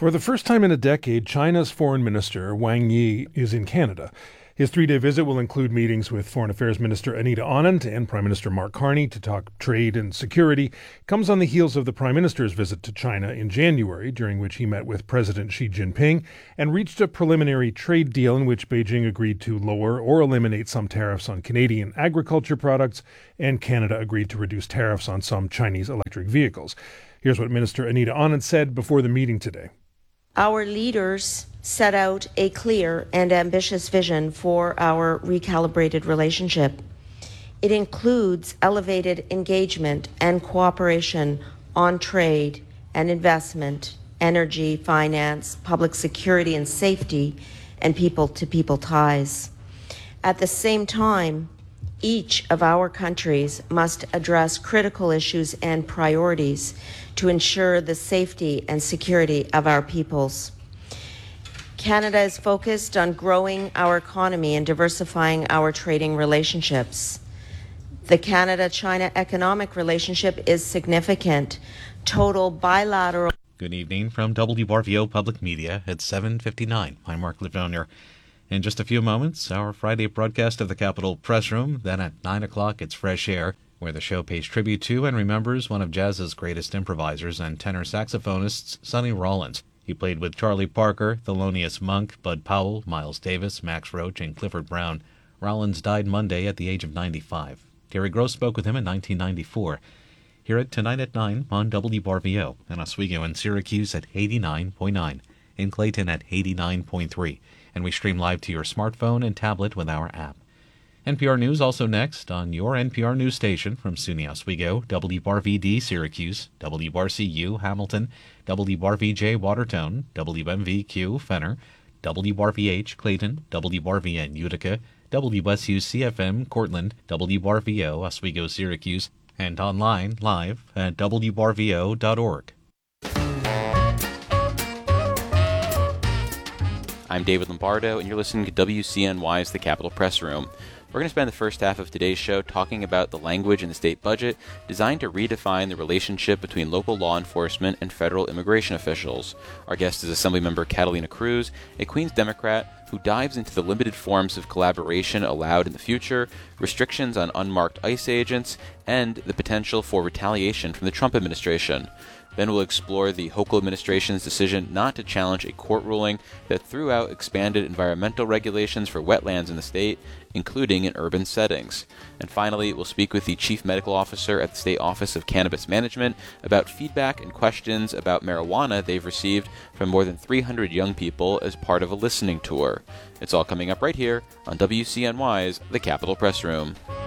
For the first time in a decade, China's Foreign Minister Wang Yi is in Canada. His 3-day visit will include meetings with Foreign Affairs Minister Anita Anand and Prime Minister Mark Carney to talk trade and security. It comes on the heels of the Prime Minister's visit to China in January, during which he met with President Xi Jinping and reached a preliminary trade deal in which Beijing agreed to lower or eliminate some tariffs on Canadian agriculture products, and Canada agreed to reduce tariffs on some Chinese electric vehicles. Here's what Minister Anita Anand said before the meeting today. Our leaders set out a clear and ambitious vision for our recalibrated relationship. It includes elevated engagement and cooperation on trade and investment, energy, finance, public security and safety, and people-to-people ties. At the same time, each of our countries must address critical issues and priorities to ensure the safety and security of our peoples. Canada is focused on growing our economy and diversifying our trading relationships. The Canada-China economic relationship is significant. Total bilateral... Good evening from WRVO Public Media at 7:59. I'm Mark Livonier. In just a few moments, our Friday broadcast of the Capitol Press Room. Then at 9 o'clock, it's Fresh Air, where the show pays tribute to and remembers one of jazz's greatest improvisers and tenor saxophonists, Sonny Rollins. He played with Charlie Parker, Thelonious Monk, Bud Powell, Miles Davis, Max Roach, and Clifford Brown. Rollins died Monday at the age of 95. Terry Gross spoke with him in 1994. Hear it tonight at 9 on WRVO, in Oswego and Syracuse at 89.9, in Clayton at 89.3. And we stream live to your smartphone and tablet with our app. NPR News also next on your NPR News station from SUNY Oswego, WRVD Syracuse, WRCU Hamilton, WRVJ Watertown, WMVQ Fenner, WRVH Clayton, WRVN Utica, WSU CFM Cortland, WRVO Oswego Syracuse, and online live at WRVO.org. I'm David Lombardo, and you're listening to WCNY's The Capitol Press Room. We're going to spend the first half of today's show talking about the language in the state budget designed to redefine the relationship between local law enforcement and federal immigration officials. Our guest is Assemblymember Catalina Cruz, a Queens Democrat who dives into the limited forms of collaboration allowed in the future, restrictions on unmarked ICE agents, and the potential for retaliation from the Trump administration. Then we'll explore the Hochul administration's decision not to challenge a court ruling that threw out expanded environmental regulations for wetlands in the state, including in urban settings. And finally, we'll speak with the Chief Medical Officer at the State Office of Cannabis Management about feedback and questions about marijuana they've received from more than 300 young people as part of a listening tour. It's all coming up right here on WCNY's The Capitol Press Room.